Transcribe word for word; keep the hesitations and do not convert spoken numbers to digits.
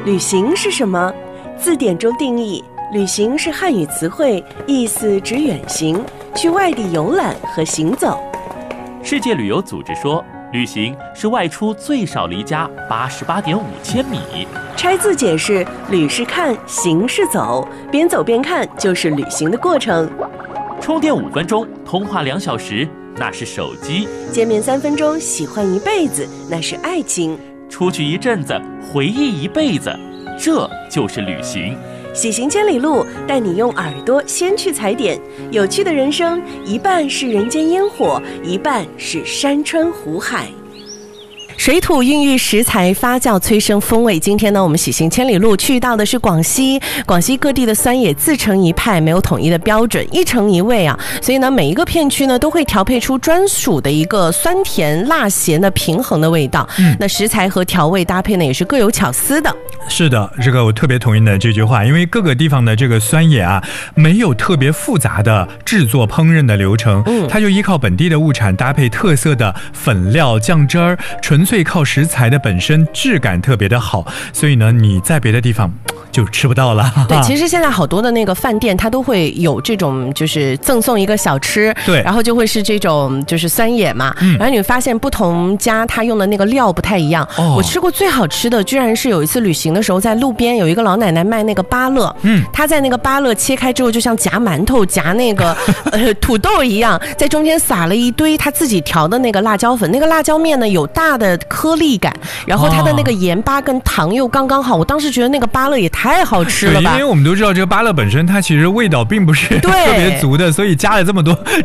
旅行是什么？字典中定义，旅行是汉语词汇，意思指远行，去外地游览和行走。 世界旅游组织说，旅行是外出最少离家八十八点五千米。 拆字解释，旅是看，行是走，边走边看就是旅行的过程。 充电五分钟，通话两小时，那是手机； 见面三分钟，喜欢一辈子，那是爱情； 出去一阵子，回忆一辈子，这就是旅行。 喜行千里路，带你用耳朵先去踩点。有趣的人生，一半是人间烟火，一半是山川湖海。水土孕育食材，发酵催生风味。今天呢，我们喜行千里路去到的是广西。广西各地的酸野自成一派，没有统一的标准，一城一味啊。所以呢，每一个片区呢都会调配出专属的一个酸甜辣咸的平衡的味道。嗯，那食材和调味搭配呢也是各有巧思的。 是的，这个我特别同意的这句话，因为各个地方的这个酸野啊，没有特别复杂的制作烹饪的流程，嗯，它就依靠本地的物产搭配特色的粉料酱汁儿，纯粹靠食材的本身质感特别的好，所以呢，你在别的地方就吃不到了。 对，其实现在好多的那个饭店，它都会有这种就是赠送一个小吃， 对， 然后就会是这种就是酸野嘛，嗯，然后你会发现不同家它用的那个料不太一样。哦，我吃过最好吃的，居然是有一次旅行的时候，在路边有一个老奶奶卖那个芭乐，嗯，她在那个芭乐切开之后，就像夹馒头夹那个呃土豆一样，在中间撒了一堆她自己调的那个辣椒粉，那个辣椒面呢有大的颗粒感，然后它的那个盐巴跟糖又刚刚好，我当时觉得那个芭乐也太好吃了吧。 因为我们都知道这个芭乐本身它其实味道并不是特别足的，所以加了这么多